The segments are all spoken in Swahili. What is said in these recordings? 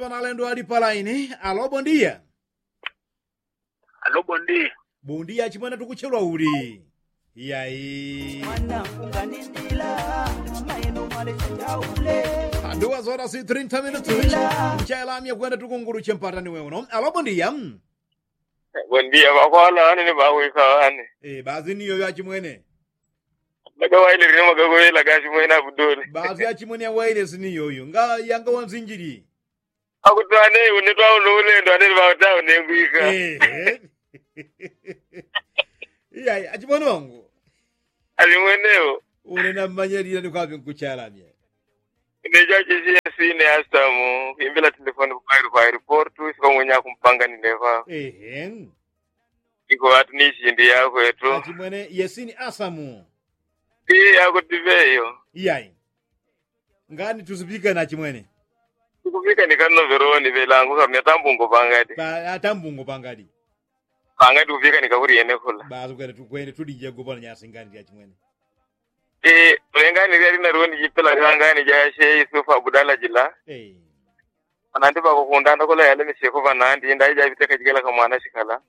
mwanalendo ali palaini. Alo, bom dia. Alo, bom dia. Bom dia, chimwana tukuchelwa uli. E aí? A 2h30. Mchaela minha kwenda tukunguru chempata ni wewe no. Alo, bom dia. Bom dia, bakwala ni bawikawani. Bazi niyo ya chimwene. Daga waile rino magagoye laga chimwene abudole. Bazi ya chimwene ya waile siniyo yo. Nga yanga wanzinjiri. Akutwane unitwa ulule ndo ane bawta unengwika. Iya, achimwene wangu. Alimweneo. Unena manyeri ni kwa nkuchala mie. Neja jisi sine astamu. Imbela telefoni kwa airport siko mwenye kumpanga ni neva. Iko watu nishi ndi yako eto. Achimwene yesini asamu. Yako tiveyo. Iya. Ngani tuzipika na chimwene. Kufika ni kano veroni velangu kamya tambungo pangadi. Tambungo pangadi. Pangadi kufika ni kaburi ene kula. Bazu kwene tudije gobana nyasi ngani ya chimwene. Ulengani riari na ruoni jipela ngani jashe isufa abudala jila. Anandi bako kundanda kola yale miseko vanandi inda ija biteka jigela kamwana shikala.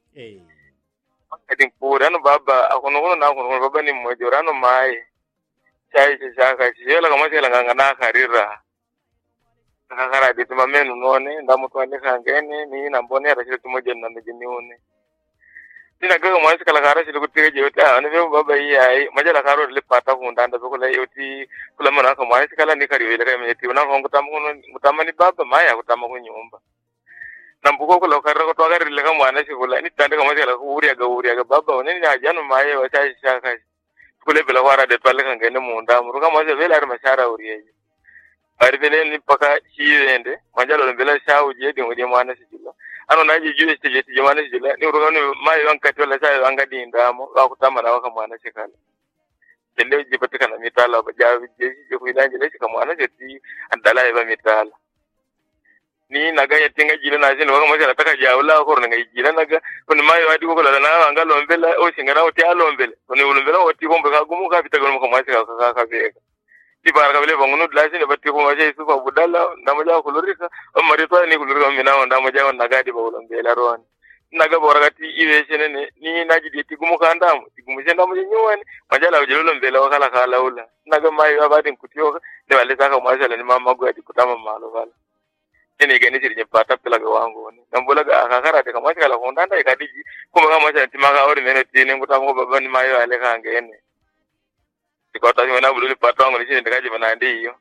Kati mpura no baba akono na akono baba ni mmoja rano mai. Chai chaka chiyela kama chela ngangana karira. Nakakara dituma menu none ndamutwani kangene ni nambone arashira tumoja na mjinione. Nina gaga mwansi kala kara shile kutege yote ane vyo baba iya majala karo le pata kundanda bikola yoti kula mana kama mwansi kala ni kari wele kama yeti una ngutama ni baba maya kutama kunyumba. Nambuko kula kara ko twagari le kama mwanasi kula ni tande kama kala uriaga baba one ni ajano maya wacha shaka. Kule bila wara de pale kangene munda muruka mwansi vele ari mashara uriaje. Ari vele ni paka chiende majalo vele shau jedi ngudi mwanasi jila. Ano naji juwe sije jamani jila ni urugani mai wankati wala sai wangadi ndamo wakutama na waka mwana shikala tele jipatika na mitala bajawi jeje kuilanje leshi kama mwana jeti andala eba mitala ni naga yatinga jila na zini waka mwana nataka jawla ko nga jila naga kuni mai wadi ko la na wanga lombela o singana oti alombela kuni ulombela oti kombe kagumu ka bitaga ko mwana ka vega Tibara kabile banguno dlasi ne batti ko maje isufa budalla ndamaja kulurika o marito ni kulurika mina ndamaja on nagadi ba ulombela ron naga boragati iwe senene ni naji diti gumukanda tigumishenda mu nyuwani majala ujelo mbela wakala kala ula naga mai abadi nkutioka ne wale saka mwasala ni mama gwadi kutama malo wala ene gani sirje pata pela ga wangu ni nambola ga akakara te kamasi kala kondanda ikadiji kuma kama cha timaka ori mene tine ngutamo baba ni mayo ale kangene Sikota zimena bululi pato wangu nishini ndikaji manandi hiyo.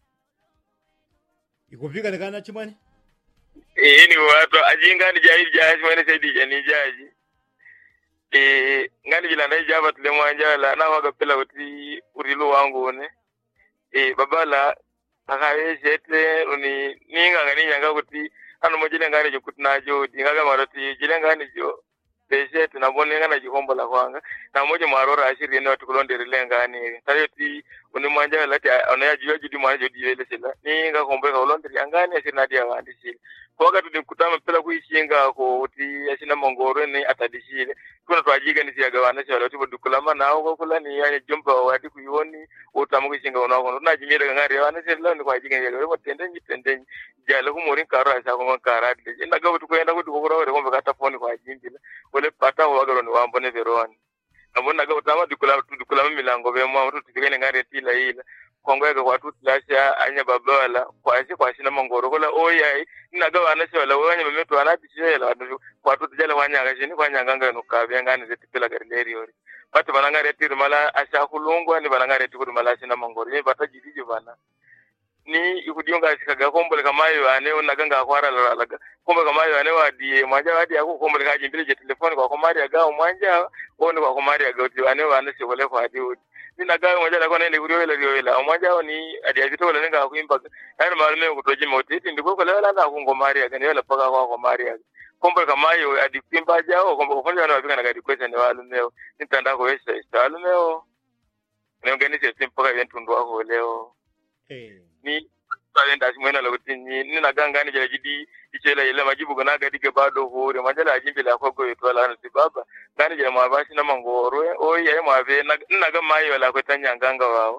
Ikufika nikana chimani? Ni watu ajinga ni jaji mwene saidi jani jaji. Ngani jilanda ijaba tulemu anjala na waga pila urilu wangu one. Babala akawe shete uni ninga ngani nyanga kuti anu mojile ngani jukuti na jo dingaga maroti jile ngani jo. Peshe tunabone ngana jikombo la kwanga na moja marora ashiri ene watu kulondere lengani tayoti unimwanja lati onaya jiwa jidi mwanja jodi wele sila ninga kombe ka ulondere angani ashiri nadi awandi shile kwa wakati nikutama pela kuishinga ko uti ashina mongoro ni atadishile kuna twajiga ni siyaga wana shawala uti bodukulama na uko kula ni ya jumpa wadi kuyoni utamu kuishinga unako na jimira ngari wana shila ni kwa jiga ni yaga tendenyi jalo kumuri karo asa kuma karadi ina gabu tukwenda kuti kokora wale kombe kata phone kwa jimbila wale pata wagaro ni wambone veroni nabona gabu tama dukula milango bemwa watu tikene ngari tila ila kongoega kwa tutlasha anya babala kwa shina mangoro kola oyai ina gabu anashe wala wanya memetu anabishela watu kwa tutjala wanya shini kwa nyanganga no kabe ngani zetipela galeri yori batu bananga retiri mala asha kulungwa ni bananga retiri mala shina mangoro ni bata jidije bana ni ikudionga sikaga kombole kamayo ane unaganga akwara lalaga kombe kamayo ane wadi mwanja wadi yako kombole kaji mbile je telefoni kwa komari aga mwanja oni kwa komari aga uti ane wane sikole kwa adi uti nina gawe mwanja lako nene kuriowela mwanja ni adi azito wala nenga kuimba yani malume kutoji mauti ndiko kwa lala na kungomari aga ni wala paka kwa komari aga kombe kamayo adi kuimba jao kombe kufonja wana wapika na gadi kwesa ni walumeo nitanda kwa wesa walumeo neongenise simpaka yentundu wako leo ni talenda simwena lokuti ni naganga jela jidi ichela ile majibu gana gadige bado hore majala ajimbi la kwako yetwala na tibaba ngani jela mwabashi na mangoro oyi ya mwabe naga mayo la kwetanya nganga wao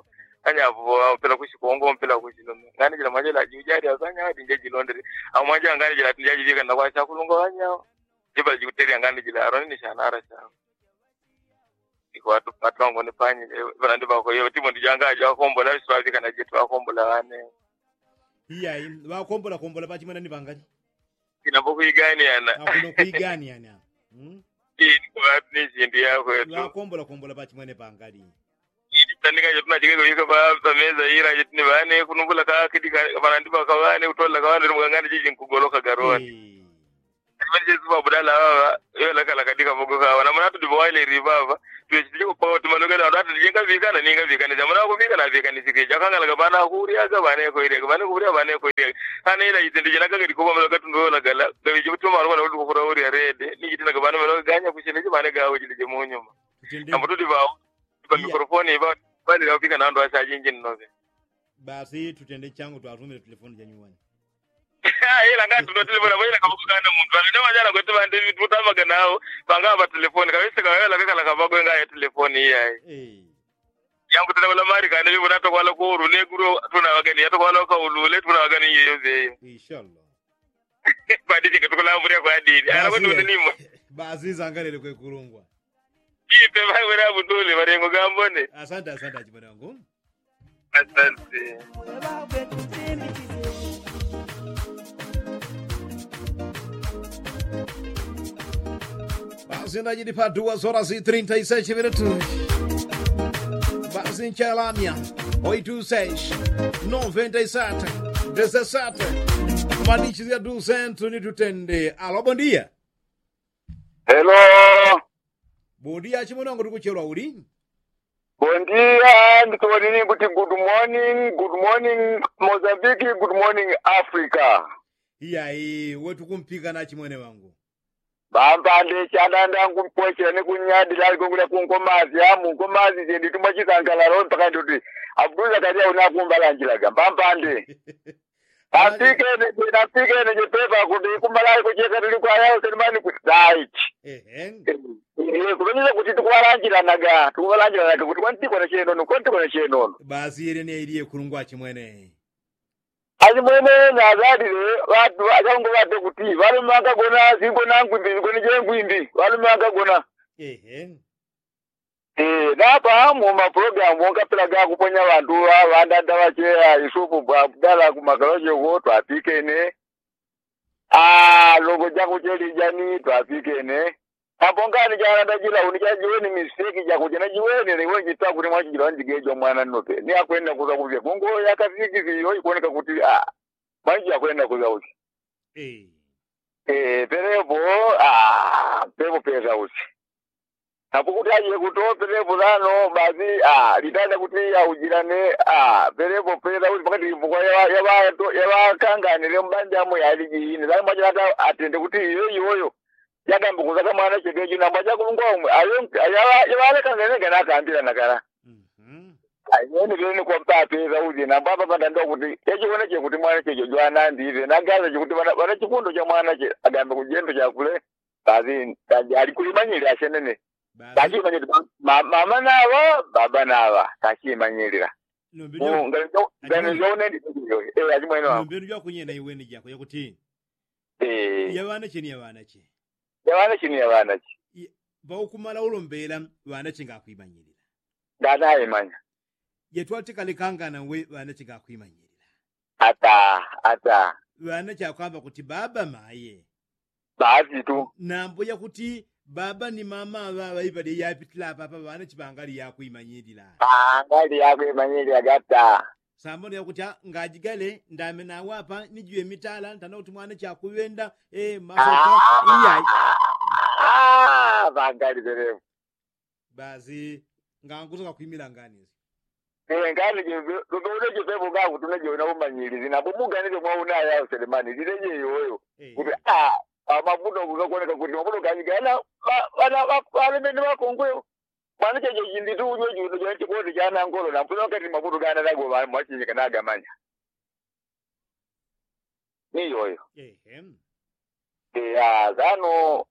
anya vo pela kushikongo pela kushilo ngani jila majela jujari asanya hadi nje jilondere amwaje ngani jila tinjaji vika na kwa chakulungo anya jiba jikuteri ngani jila aroni ni shanara cha iko watu patongo ni panyi barandi bako hiyo timo ndijanga ja kombola swazi kana jitu akombola wane iya wa kombola pachi mwana ni bangani inaboku igani yana akuno kuigani yana ni kwa ni ndia kwetu wa kombola pachi mwana bangani tandika jotuna jige yiko ba meza ira jitni bane kunumbula ka kidika barandi bako wane utola ka wane mugangani jiji nkugoloka garoni Manje zuwa budala baba yo la kadika bogo ka wana mana tu boile ribaba tu ko to maloga da rat jinga vika na ninga vika ni jamana ko vika na vika ni sike jakanga la bana kuriya ga bane ko ire bane kuriya bane ko ire kana ila yitende jina ga ko maloga tu ndo la gala ga wijibu to maro na ko fura uri rede ni jitina ga bane maloga ganya kushine bane ga wajili je munyo ambutu dibawo ba mikrofoni ba bali la vika na ndo asa jinjin no basi tutende changu tuatume telefoni ya nyumbani ila ngati ndo telefoni bwana kabukana muntu ana majana kwetu bande tutamaga nao banga ba telefoni kabisa kawela kaka kabago nga ya telefoni yayi yangu tena wala mari kana bibo nato kwala ko rule guro tuna wagani yato kwala ko ulule tuna wagani yeyo zeyo inshallah badi jike tukula mburi kwa dini ana ko ndo nimo basi zangalele kwe kurungwa ipe bai wala budule barengo gambone asante jibana wangu asante Basi de para 2 horas e 37 minutos. Basi em Chalânia, 86 97 17. Maniches ya 200 ni tutende. Alô, bom dia. Hello. Bom dia, chimonango tukuchero uri. Bom dia, ndikoni kuti good morning Mozambique, good morning Africa. Iya, wetu kumpika na chimone wangu. Bambande chadanda kumpoche ne kunyadi liko kule kunkomazi munkomazi je nditumba chikankala ro mpaka nduti Abdullah kadia unakumbala njiraga bambande Apike ne je pepa kuti kumbala ko cheka tuli kwa yao selimani ku right kubenza kuti tukwalanjira naga kuti kwanti kona cheno basi ire ne iriye kurungwa chimwene Azimwene na zadire watu ajango watu kuti walumanga gona zingo nangu ngoni jengwindi walumanga gona napa mu ma program wonga pelaga kuponya vantu vandanda vache Yusufu Abdalla kumakaloje go twapike ne logo jangu cheli jani twapike ne apongani jana ndajira unijajiweni mistake jako jana jiweni ni wengi ta kuti mwachijira njigejo mwana nope ni akwenda kuza kuvya kungo yakafiki ziyo ikuoneka kuti manji akwenda kuza uchi perepo pepo pesa uchi napokutaje kuto perepo lano bazi litanda kuti ujirane perepo pesa uchi pakati mvukwa yaba kanganire mbanjamo yalijini zali mwachata atende kuti yoyo yagambo kuzaka mwana chedejo namba cha kulungwa ayo yawale kanene kana kaambira nakara ayene bene kwa pesa uzi namba papa ndando kuti echiona che kuti mwana chejo jwana ndive nagaza kuti bana chikundo cha mwana che agambe kujendo cha kule bazi ali kulimanyira ashenene bazi manyira mama nawo baba nawo tachimanyirira ngane ndiyo azimwene wangu mbenu bya kunyenda iweni jako yakuti yabana chini yabana che yabana chi baukumala ulombela bana chinga kwimanyirira dada imanya yetwati kalikangana we bana chinga kwimanyirira ata bana chakwamba kuti baba maye bazi tu nambo yakuti baba ni mama baba ibade yapitla papa bana chibangali yakwimanyirira bangali yakwimanyirira gata Samboni ya kutia ngajigale ndame na wapa nijuwe mitala ntana utumwane cha kuwenda masoko iya bangali zerevu bazi nganguzo kakuimila ngani ngani je pepo gagu tuneje unabumanyirizi na bumuga nije mwa unaya ya Selemani direje yoyo kuti mabudo kuzokoneka kuti mabudo ganyigala bana bene bakongwe mwana cheje jindi tu ujo juno jonche kodi jana ngolo na mpuno kati mabudu gana nago mwachi kana gamanya ni yoyo zano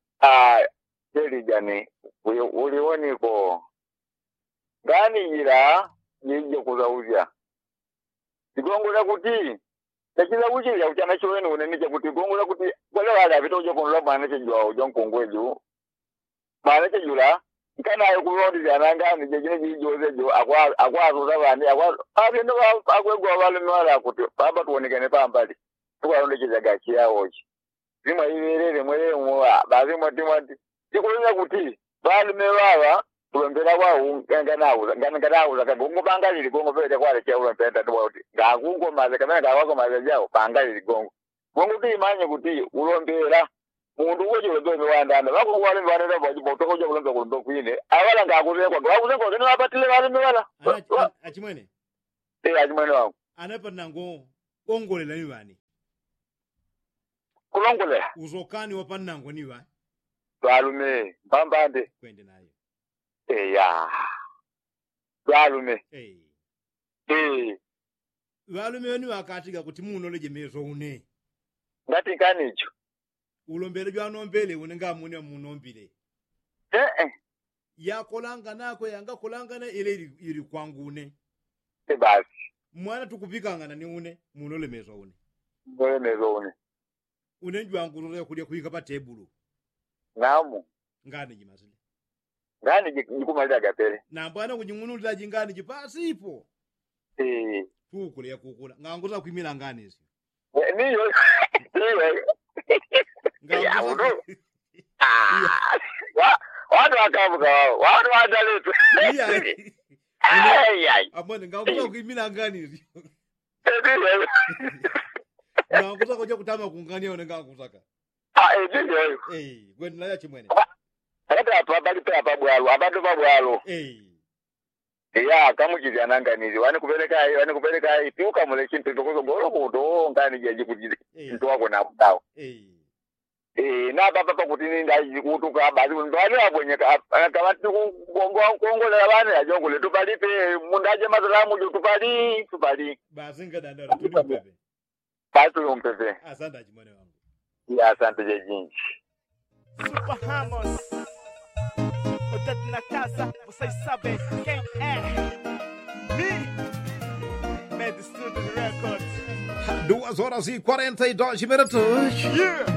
jeli jani ulioni ko gani ira nije kuzauzya tigongola kuti takiza kuchira uchana chiwene unenije kuti gongola kuti wale wale abitoje kunula mwana chejwa ujonkongweju mwana chejula kana ayo kulondi yananga ni jejine jijozejo akwazo zabani abendo akwegwa wale nwala kuti baba tuonekane pambali tukalonde chizagachi yawochi zimwe iverere mwele mwa bazimwe timati tikulonya kuti bali mewawa kulombera kwawo nganawo kagongo bangalili gongo pete kwale cha ulompenda ndoti ngakungo maze kamene ngawako maze jawo bangalili gongo timanye kuti ulombera mundu woje ulombe wandanda bako kwale wandanda boje botokoje ulombe kundo kwine abala ngakurekwa ngakuzengo zene abatile bali mewala achimwene achimwene wangu anapa nango ongolela niwani kulongolela uzokani wapanango niwa balume mbambande kwende nayo ya balume balume wenu wakatiga kuti muno leje mezo une ngati kanicho ulombele jwanombele unenga mune munombile yakolanga nako yanga kolangana ile iri kwangune basi mwana tukupikangana ni une muno lemezo une unenjwa ngurure kulya kuyika pa table namu ngani jimazile ngani jikumalira gapere nambwana kunyungunulira jingani jipasipo tukule ya kukula nganguza kuimila ngani izi niyo watu wakabuka watu wadaletu amone nganguza kuimila ngani izi nganguza koja kutama kungania one nganguzaka gwendela ya chimwene apa bali pe apa bwalo abantu babwalo ya kamujiza nanganizi wani kupeleka ituka mule chintu tokozongolo kudo ngani jeje kujiza nto wako na mtao na baba kuti ninda kutuka bali ndwali abonye kama kongola bana ya jongole tupalipe mundaje mazalamu jo tupali bazinga dandara tulipepe basi umpepe asante jimwene wangu ya asante jejinji Super Hammers Utatu na casa, vocês sabem quem é Me Med Studio Records 2 horas e 42 minutos.